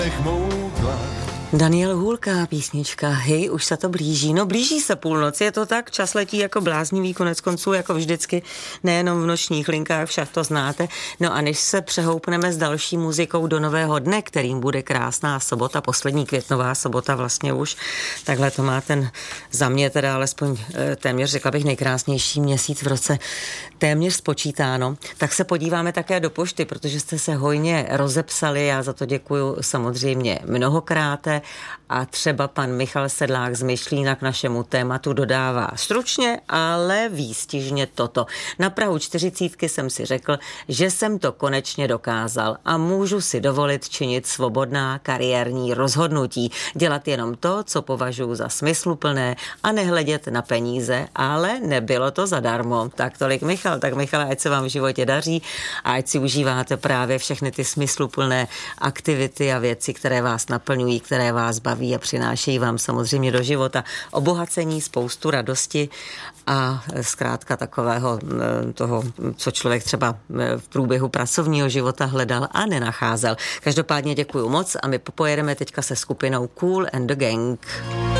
Daniel Hůlka, písnička Hej, už se to blíží. No blíží se půlnoc, je to tak, čas letí jako bláznivý, konec konců jako vždycky, nejenom v nočních linkách, však to znáte. No a než se přehoupneme s další muzikou do nového dne, kterým bude krásná sobota, poslední květnová sobota vlastně už, takhle to má ten za mě teda alespoň téměř, řekla bych, nejkrásnější měsíc v roce téměř spočítáno, tak se podíváme také do pošty, protože jste se hojně rozepsali, já za to děkuju samozřejmě mnohokrát. A třeba pan Michal Sedlák z Myšlína k našemu tématu dodává stručně, ale výstižně toto. Na prahu 40 jsem si řekl, že jsem to konečně dokázal a můžu si dovolit činit svobodná kariérní rozhodnutí. Dělat jenom to, co považuji za smysluplné a nehledět na peníze, ale nebylo to zadarmo. Tak tolik Michal. Tak Michale, ať se vám v životě daří a ať si užíváte právě všechny ty smysluplné aktivity a věci, které vás naplňují, které vás baví a přinášejí vám samozřejmě do života obohacení, spoustu radosti a zkrátka takového toho, co člověk třeba v průběhu pracovního života hledal a nenacházel. Každopádně děkuju moc a my pojedeme teďka se skupinou Kool and the Gang.